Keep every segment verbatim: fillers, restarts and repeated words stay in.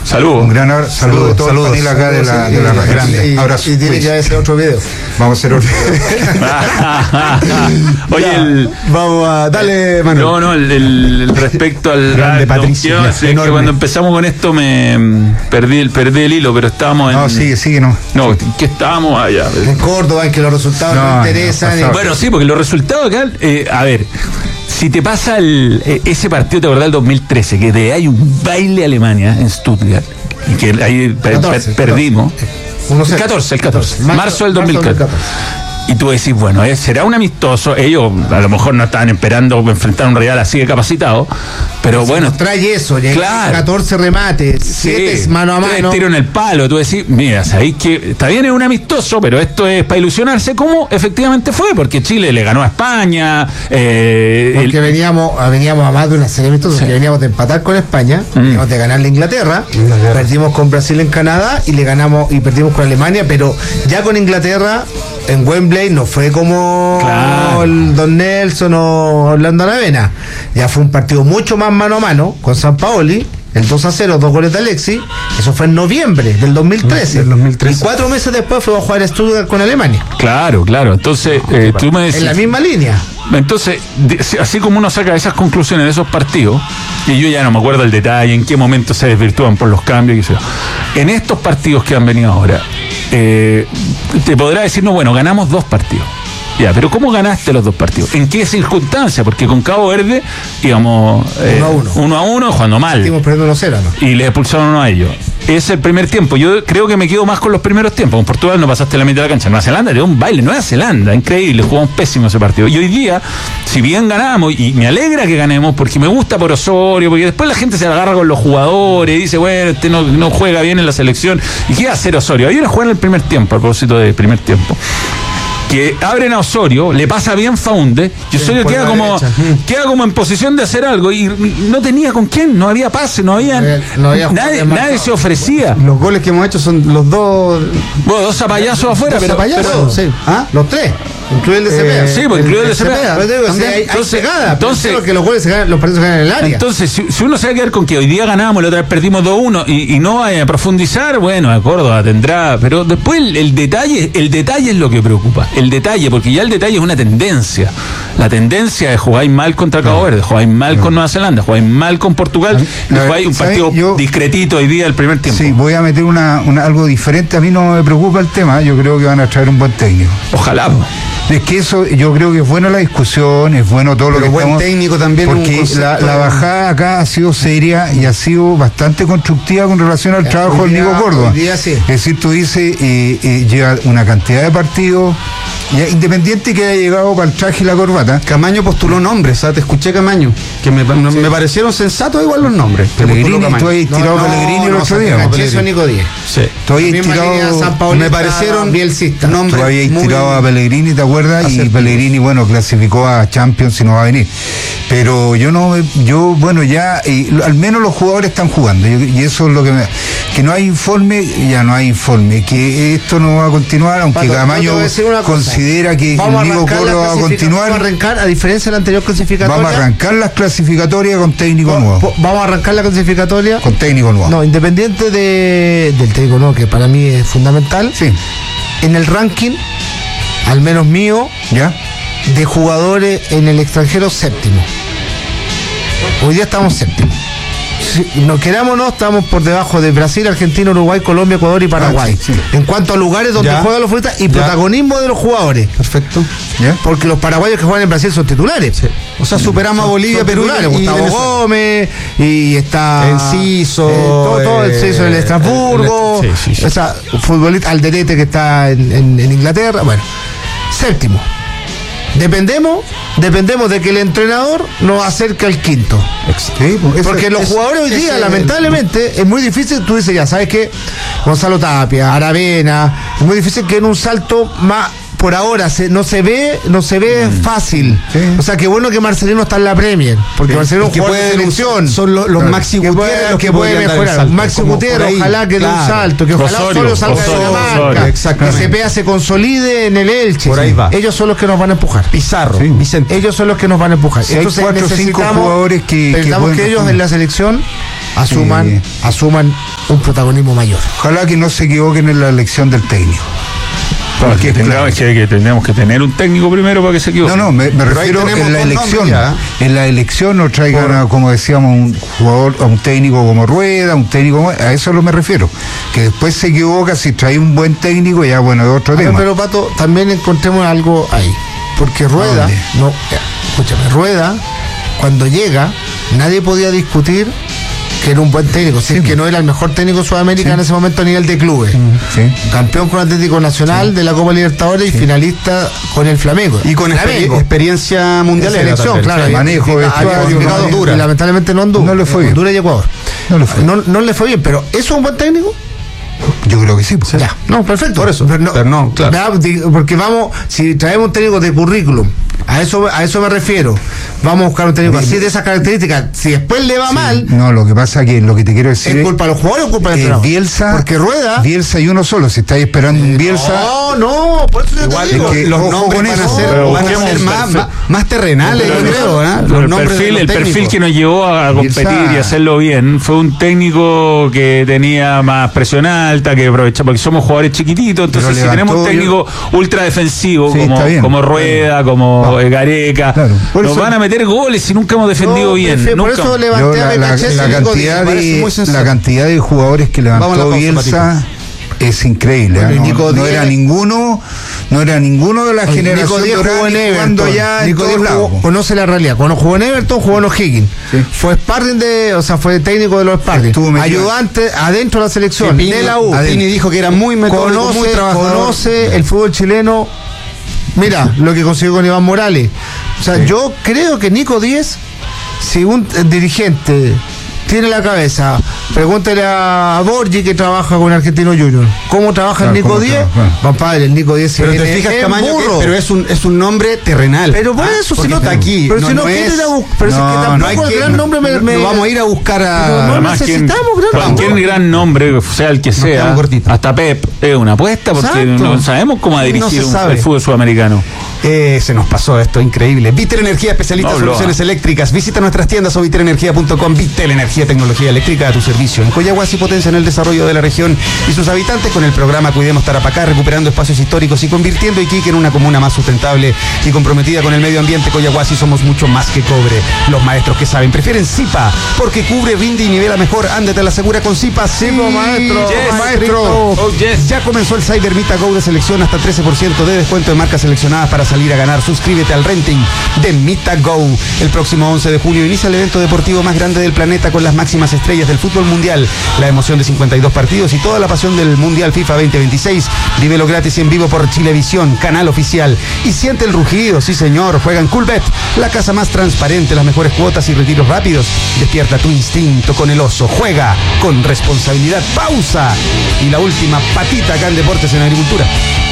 Saludos. Un gran abrazo. Saludos. Saludos. Saludos. Saludos. Acá de la, de la más grande. Y, abrazo. Y tiene que hacer otro video. Vamos a hacer otro Oye, ya, el, vamos a. Dale, Manuel. No, no, el, el, el respecto al. Grande Patricio. Quiero decir que cuando empezamos con esto me perdí el, perdí el hilo, pero estábamos en. No, sigue, sigue, no. No, ¿qué estábamos allá? En Córdoba, en que los resultados no, no interesan. No, y... Bueno, sí, porque los resultados acá. Eh, a ver. Si te pasa el, ese partido, te acordás del dos mil trece, que de, hay un baile Alemania en Stuttgart, y que ahí catorce, per, perdimos. catorce. El catorce, el catorce. Marzo, marzo del dos mil catorce. Y tú decís, bueno, eh, será un amistoso. Ellos a lo mejor no estaban esperando enfrentar a un rival así de capacitado, pero si bueno. Trae eso, ya claro. catorce remates, siete sí, mano a mano. Tiro en el palo. Tú decís, mira, sabéis que está bien, es un amistoso, pero esto es para ilusionarse, como efectivamente fue, porque Chile le ganó a España. Eh, porque el... veníamos, veníamos a más de una serie amistosa, sí. Que veníamos de empatar con España, mm. veníamos de ganarle a Inglaterra, Inglaterra, perdimos con Brasil en Canadá y le ganamos y perdimos con Alemania, pero ya con Inglaterra en Wembley no fue como claro. el Don Nelson o Orlando Aravena, ya fue un partido mucho más mano a mano con Sampaoli, el dos a cero, dos goles de Alexis, eso fue en noviembre del dos mil trece, del dos mil trece. Y cuatro meses después fuimos a jugar a Stuttgart con Alemania. Claro, claro, entonces eh, tú me decís, en la misma línea. Entonces, así como uno saca esas conclusiones de esos partidos, y yo ya no me acuerdo el detalle, en qué momento se desvirtúan por los cambios, y eso. En estos partidos que han venido ahora, eh, te podrá decir, no, bueno, ganamos dos partidos. Ya, pero ¿cómo ganaste los dos partidos? ¿En qué circunstancias? Porque con Cabo Verde íbamos eh, uno a uno, uno a uno, jugando mal. Estuvimos perdiendo uno cero, ¿no? Y le expulsaron uno a ellos. Es el primer tiempo. Yo creo que me quedo más con los primeros tiempos. Con Portugal no pasaste la mitad de la cancha. Nueva Zelanda dio un baile. Nueva Zelanda, increíble. Jugamos pésimo ese partido. Y hoy día, si bien ganamos, y me alegra que ganemos, porque me gusta por Osorio, porque después la gente se agarra con los jugadores y dice, bueno, este no, no juega bien en la selección. ¿Y qué va a hacer Osorio? Hay una jugada en el primer tiempo, a propósito del primer tiempo, que abren a Osorio, le pasa bien Faunde, y Osorio queda como, queda como en posición de hacer algo, y no tenía con quién, no había pase, no había, no había nadie, nadie se ofrecía. Los goles que hemos hecho son los dos. Bueno, dos zapallazos afuera, dos pero, zapallazos, pero sí. ¿Ah? Los tres. Incluye el de Cepeda. Eh, sí, pues incluye el de Cepeda. Entonces, entonces que los goles se ganan, los partidos se ganan en el área. Entonces, si, si uno se va a quedar con que hoy día ganamos, la otra vez perdimos dos uno y, y no a profundizar, bueno, a Córdoba tendrá, pero después el, el detalle, el detalle es lo que preocupa. El detalle, porque ya el detalle es una tendencia. La tendencia es jugar mal contra Cabo Verde, jugar mal no. con Nueva Zelanda, jugar mal con Portugal, y jugar un partido yo, discretito hoy día el primer tiempo. Sí, voy a meter una, una algo diferente. A mí no me preocupa el tema, yo creo que van a traer un buen técnico. Ojalá. Es que eso, yo creo que es bueno la discusión, es bueno todo pero lo que buen estamos, técnico también, porque la, la bajada acá ha sido seria y ha sido bastante constructiva con relación al trabajo del Nico Córdoba. Día, sí. Es decir, tú dices, eh, eh, lleva una cantidad de partidos, ya, independiente que haya llegado para el traje y la corbata. Camaño postuló nombres, ¿sabes? Te escuché Camaño, que me, no, sí. me parecieron sensatos igual los nombres. Pellegrini, tú has tirado no, Pellegrini el no, otro no, día. No, eso Nico Díaz. Sí. Tú habías tirado, me parecieron nombres. Tú habías tirado a Pellegrini, ¿te acuerdas? Acertivo. Y Pellegrini, bueno, clasificó a Champions y no va a venir. Pero yo no, yo, bueno, ya, eh, al menos los jugadores están jugando. Y eso es lo que me. Que no hay informe, ya no hay informe. Que esto no va a continuar, aunque Pato, Camaño considera que vamos el Nico Córdoba va a continuar. Vamos a arrancar, a diferencia de la anterior clasificatoria. Vamos a arrancar las clasificatorias con técnico po, nuevo. Po, vamos a arrancar la clasificatoria con técnico nuevo. No, independiente de, del técnico nuevo, que para mí es fundamental. Sí. En el ranking, al menos mío, ¿ya? De jugadores en el extranjero, séptimo. Hoy día estamos séptimo. Si no queramos, no, estamos por debajo de Brasil, Argentina, Uruguay, Colombia, Ecuador y Paraguay. Ah, sí, sí. En cuanto a lugares donde ya. juegan los futbolistas y ya. protagonismo de los jugadores. Perfecto. ¿Ya? Porque los paraguayos que juegan en Brasil son titulares. Sí. O sea, superamos a Bolivia, Perú y Gustavo Gómez y está Enciso, eh, todo, todo el Enciso en el Estrasburgo, el, sí, sí, sí. O sea, futbolista Alderete que está en, en, en Inglaterra. Bueno, séptimo. Dependemos, dependemos de que el entrenador nos acerque al quinto. Sí, pues porque eso, los eso, jugadores hoy día, eso, lamentablemente, es muy difícil. Tú dices, ya sabes que Gonzalo Tapia, Aravena, es muy difícil que en un salto más. Por ahora se, no se ve, no se ve mm. fácil. Sí. O sea, qué bueno que Marcelino está en la Premier, porque sí. Marcelino que juega de selección. Son los, los claro. Maxi Gutiérrez los que, que puede mejorar. Maxi Gutiérrez, ojalá que claro. dé un salto, que ojalá Osorio salga de la marca, que Cepeda se consolide en el Elche. Por ahí va. Ellos son los que nos van a empujar. Pizarro, sí. Vicente. Ellos son los que nos van a empujar. Si entonces hay cuatro o cinco jugadores que pensamos que, que ellos en la selección asuman, eh, asuman un protagonismo mayor. Ojalá que no se equivoquen en la elección del técnico. Porque tendríamos que, que tendríamos que tener un técnico primero para que se equivoque. No, no, me, me refiero en la elección. En la elección no traigan, a, como decíamos, un jugador, a un técnico como Rueda, un técnico como, a eso lo me refiero. Que después se equivoca, si trae un buen técnico, ya bueno, es otro a tema. Ver, pero Pato, también encontremos algo ahí. Porque Rueda, no, escúchame, Rueda, cuando llega, nadie podía discutir que era un buen técnico, si sí, es que no era el mejor técnico de Sudamérica sí. en ese momento a nivel de clubes. Sí. Campeón con Atlético Nacional sí. de la Copa Libertadores sí. y finalista con el Flamengo. Y con Flamengo. experiencia mundial de selección, claro. El manejo de Honduras. Lamentablemente no anduvo. No le fue bien. Honduras y Ecuador. No le fue, no, no le fue bien, pero ¿eso es un buen técnico? Yo creo que sí. Pues. Ya. No, perfecto. Por eso. Pero no, pero no claro. Porque vamos, si traemos un técnico de currículum, a eso, a eso me refiero. Vamos a buscar un técnico así de esas características. Si después le va sí. mal. No, lo que pasa que lo que te quiero decir es culpa de los jugadores o culpa del eh, entrenador. Bielsa. Porque Rueda. Bielsa y uno solo. Si estáis esperando un Bielsa. No, no, por eso igual te digo. Es que los nombres van a ser, no, van a ser más, más, más terrenales, yo creo. ¿eh? Los el perfil, el perfil que nos llevó a competir Bielsa. y hacerlo bien fue un técnico que tenía más presión alta, que aprovechaba, porque somos jugadores chiquititos. Entonces, si tenemos un técnico yo... ultra defensivo, sí, como, como Rueda, como no. Gareca. Claro. Nos eso, van a meter goles si nunca hemos defendido no, bien. Por nunca. eso levanté Yo, a la, la, la, cantidad de, la cantidad de jugadores que levantó Bielsa es increíble. Bueno, ¿eh? no, no era ninguno, no era ninguno de la Oye, generación Nico jugó en Everton. Allá Nico en jugó, conoce la realidad. Cuando jugó en Everton, jugó en O'Higgins. Sí. Fue sparring de, o sea, fue técnico de los sparring. Ayudante adentro de la selección sí, de la U. Pini dijo que era muy metódico, conoce, muy trabajador. Conoce el fútbol chileno. Mira lo que consiguió con Iván Morales. O sea, sí. yo creo que Nico Díez, si un dirigente tiene la cabeza, pregúntale a Borgi que trabaja con Argentino Junior. ¿Cómo trabaja claro, el Nico Díez? Compadre, el Nico Díez pero te fijas, Camaño, que, pero es un es un nombre terrenal. Pero por eso ah, si no está aquí. Pero no, si no, no quiere es, ir a buscar, pero no, si es que tampoco no hay el que, gran nombre me, me no vamos a ir a buscar a no necesitamos gran nombre. Cualquier gran nombre, sea el que sea, hasta Pep es una apuesta porque Exacto. no sabemos cómo dirigir no un, el fútbol sudamericano. Eh, se nos pasó esto, increíble. Vitel Energía, especialista en no, soluciones eléctricas. Visita nuestras tiendas o vitel energía punto com. Vitel Energía, tecnología eléctrica a tu servicio. En Coyahuasi potencia en el desarrollo de la región y sus habitantes con el programa Cuidemos Tarapacá, recuperando espacios históricos y convirtiendo Iquique en una comuna más sustentable y comprometida con el medio ambiente. Coyahuasi somos mucho más que cobre. Los maestros que saben prefieren Zipa porque cubre, rinde y nivela mejor. Ándate a la segura con Zipa. Sí, sí maestro. Yes, maestro. Oh, yes. Ya comenzó el Cyber Mita Go de selección, hasta trece por ciento de descuento en marcas seleccionadas para salir a ganar. Suscríbete al renting de Mita Go. El próximo once de junio inicia el evento deportivo más grande del planeta con las máximas estrellas del fútbol mundial. La emoción de cincuenta y dos partidos y toda la pasión del Mundial FIFA veinte veintiséis. Vívelo gratis y en vivo por Chilevisión, canal oficial. Y siente el rugido, sí señor. Juega en Coolbet, la casa más transparente, las mejores cuotas y retiros rápidos. Despierta tu instinto con el oso. Juega con responsabilidad. Pausa. Y la última patita acá en Deportes en Agricultura.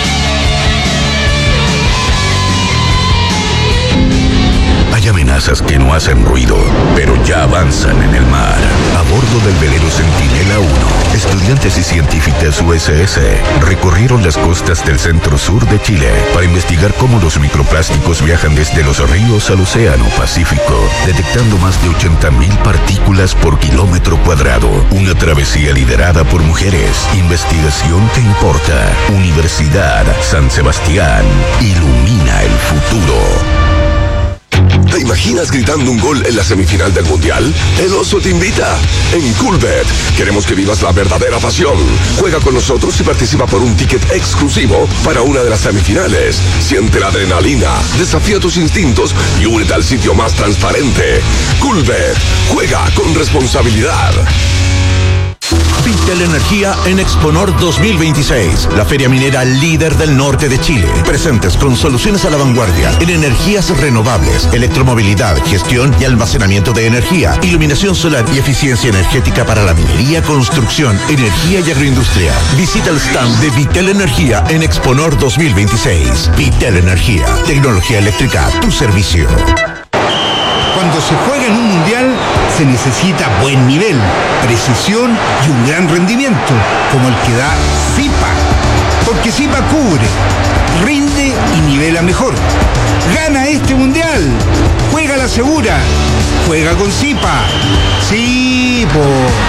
Hay amenazas que no hacen ruido, pero ya avanzan en el mar. A bordo del velero Centinela uno, estudiantes y científicas U S S recorrieron las costas del centro-sur de Chile para investigar cómo los microplásticos viajan desde los ríos al océano Pacífico, detectando más de ochenta mil partículas por kilómetro cuadrado. Una travesía liderada por mujeres. Investigación que importa. Universidad San Sebastián. Ilumina el futuro. ¿Te imaginas gritando un gol en la semifinal del Mundial? El Oso te invita. En Coolbet queremos que vivas la verdadera pasión. Juega con nosotros y participa por un ticket exclusivo para una de las semifinales. Siente la adrenalina, desafía tus instintos y únete al sitio más transparente. Coolbet, juega con responsabilidad. Vitel Energía en Exponor dos mil veintiséis, la feria minera líder del norte de Chile. Presentes con soluciones a la vanguardia en energías renovables, electromovilidad, gestión y almacenamiento de energía, iluminación solar y eficiencia energética para la minería, construcción, energía y agroindustria. Visita el stand de Vitel Energía en Exponor dos mil veintiséis. Vitel Energía, tecnología eléctrica a tu servicio. Cuando se juega en un mundial, se necesita buen nivel, precisión y un gran rendimiento, como el que da Zipa. Porque Zipa cubre, rinde y nivela mejor. Gana este mundial. Juega la segura. Juega con Zipa. Sí, po.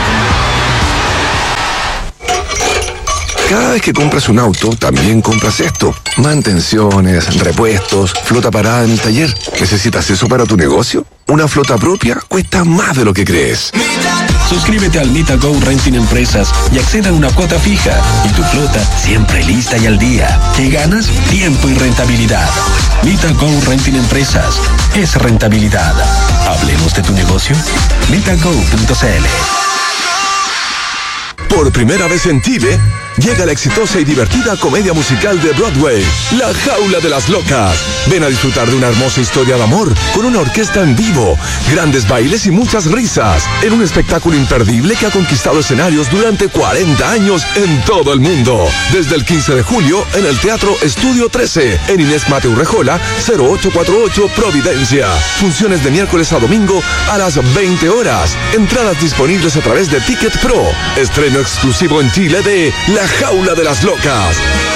Cada vez que compras un auto, también compras esto. Mantenciones, repuestos, flota parada en el taller. ¿Necesitas eso para tu negocio? Una flota propia cuesta más de lo que crees. Suscríbete al MitaGo Renting Empresas y acceda a una cuota fija. Y tu flota siempre lista y al día. ¿Qué ganas? Tiempo y rentabilidad. MitaGo Renting Empresas. Es rentabilidad. Hablemos de tu negocio. mitago punto c l. Por primera vez en Chile, llega la exitosa y divertida comedia musical de Broadway, La Jaula de las Locas. Ven a disfrutar de una hermosa historia de amor con una orquesta en vivo, grandes bailes y muchas risas, en un espectáculo imperdible que ha conquistado escenarios durante cuarenta años en todo el mundo. Desde el quince de julio en el Teatro Estudio trece, en Inés Mateu Rejola, cero ocho cuatro ocho Providencia. Funciones de miércoles a domingo a las veinte horas. Entradas disponibles a través de Ticket Pro. Estreno exclusivo en Chile de La Jaula de las Locas.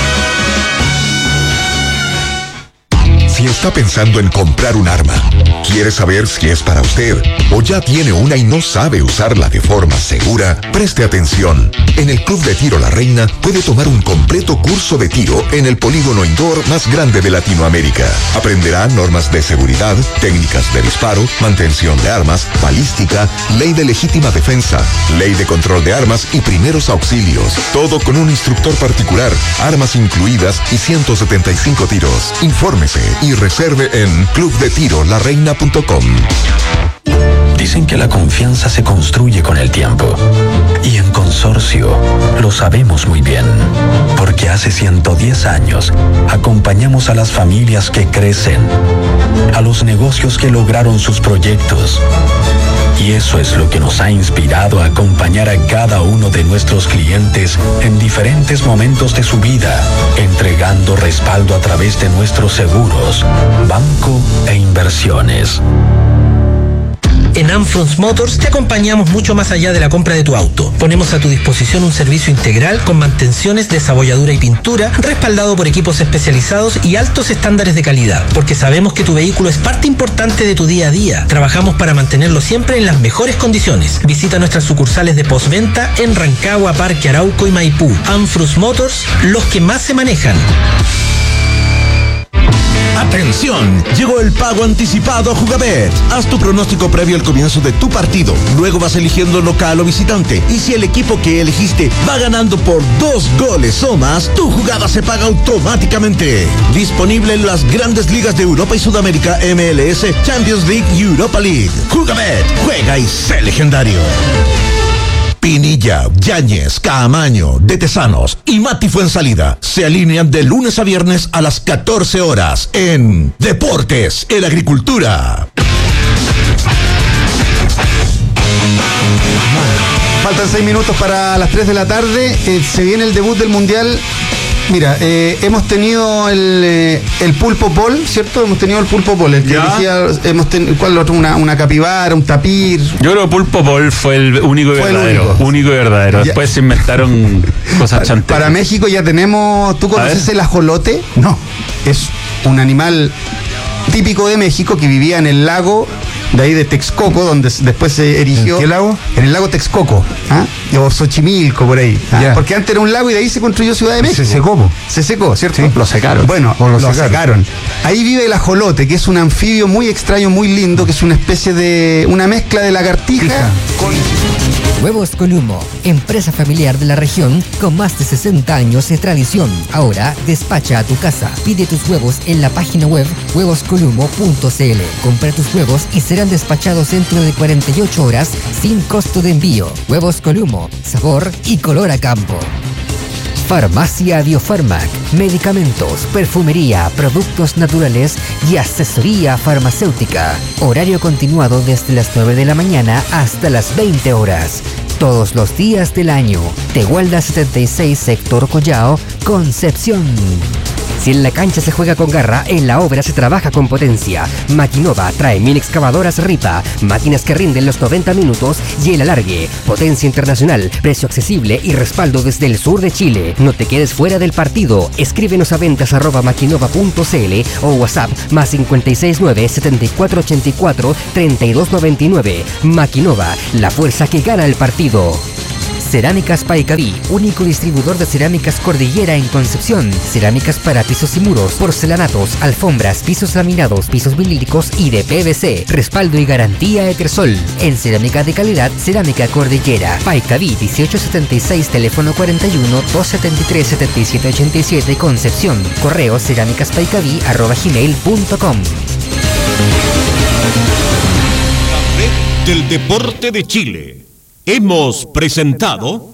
Si está pensando en comprar un arma, quiere saber si es para usted o ya tiene una y no sabe usarla de forma segura, preste atención. En el Club de Tiro La Reina puede tomar un completo curso de tiro en el polígono indoor más grande de Latinoamérica. Aprenderá normas de seguridad, técnicas de disparo, mantención de armas, balística, ley de legítima defensa, ley de control de armas y primeros auxilios. Todo con un instructor particular, armas incluidas y ciento setenta y cinco tiros. Infórmese y reserve en club de tiro la reina punto com. Dicen que la confianza se construye con el tiempo. Y en Consorcio lo sabemos muy bien. Porque hace ciento diez años acompañamos a las familias que crecen, a los negocios que lograron sus proyectos. Y eso es lo que nos ha inspirado a acompañar a cada uno de nuestros clientes en diferentes momentos de su vida, entregando respaldo a través de nuestros seguros, banco e inversiones. En Amfrons Motors te acompañamos mucho más allá de la compra de tu auto. Ponemos a tu disposición un servicio integral con mantenciones, desabolladura y pintura, respaldado por equipos especializados y altos estándares de calidad, porque sabemos que tu vehículo es parte importante de tu día a día. Trabajamos para mantenerlo siempre en las mejores condiciones. Visita nuestras sucursales de postventa en Rancagua, Parque Arauco y Maipú. Amfrons Motors, los que más se manejan. ¡Atención! Llegó el pago anticipado a Jugabet. Haz tu pronóstico previo al comienzo de tu partido. Luego vas eligiendo local o visitante. Y si el equipo que elegiste va ganando por dos goles o más, tu jugada se paga automáticamente. Disponible en las grandes ligas de Europa y Sudamérica, M L S, Champions League y Europa League. Jugabet, juega y sé legendario. Pinilla, Yáñez, Caamaño, De Tesanos y Mati Fuensalida se alinean de lunes a viernes a las catorce horas en Deportes en Agricultura. Faltan seis minutos para las tres de la tarde. Eh, se viene el debut del Mundial. Mira, eh, hemos tenido el, eh, el pulpo pol, ¿cierto? Hemos tenido el pulpo pol, el que elegía, hemos ten, ¿cuál otro? Una, una capibara, un tapir. Yo creo que pulpo pol fue el único y Fue el verdadero. único. Único y verdadero. Ya. Después se inventaron cosas Para, chanteras. para México ya tenemos. ¿Tú conoces ver. el ajolote? No. Es un animal típico de México que vivía en el lago de ahí de Texcoco, donde s- después se erigió. ¿En qué lago? En el lago Texcoco, ¿ah? O Xochimilco, por ahí. ¿ah? Ya. Porque antes era un lago y de ahí se construyó Ciudad de México. Se secó, po. Se secó, ¿cierto? Sí. Lo secaron. Bueno, O lo lo, secaron. secaron. Ahí vive el ajolote, que es un anfibio muy extraño, muy lindo, que es una especie de. Una mezcla de lagartija Fija. con. Huevos Columo, empresa familiar de la región con más de sesenta años de tradición. Ahora despacha a tu casa. Pide tus huevos en la página web huevos columo punto c l. Compra tus huevos y serán despachados dentro de cuarenta y ocho horas sin costo de envío. Huevos Columo, sabor y color a campo. Farmacia Biofarmac, medicamentos, perfumería, productos naturales y asesoría farmacéutica. Horario continuado desde las nueve de la mañana hasta las veinte horas. Todos los días del año. Tehuelda setenta y seis, Sector Collao, Concepción. Si en la cancha se juega con garra, en la obra se trabaja con potencia. Maquinova trae mini excavadoras Ripa, máquinas que rinden los noventa minutos y el alargue. Potencia internacional, precio accesible y respaldo desde el sur de Chile. No te quedes fuera del partido. Escríbenos a ventas arroba maquinova punto cl o WhatsApp más cinco seis nueve, siete cuatro ocho cuatro, tres dos nueve nueve. Maquinova, la fuerza que gana el partido. Cerámicas Paicaví, único distribuidor de cerámicas Cordillera en Concepción. Cerámicas para pisos y muros, porcelanatos, alfombras, pisos laminados, pisos vinílicos y de P V C. Respaldo y garantía Etersol. En cerámica de calidad, Cerámica Cordillera. Paicaví dieciocho setenta y seis, teléfono cuarenta y uno, doscientos setenta y tres, setenta y siete ochenta y siete, Concepción. Correo cerámicaspaicaví arroba gmail punto com. La red del deporte de Chile. Hemos presentado